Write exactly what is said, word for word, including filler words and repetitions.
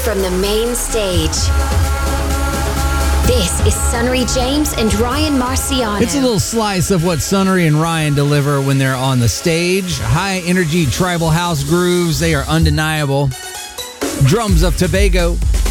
from the main stage. This is Sunnery James and Ryan Marciano. It's a little slice of what Sunnery and Ryan deliver when they're on the stage. High energy tribal house grooves, they are undeniable. Drums of Tobago.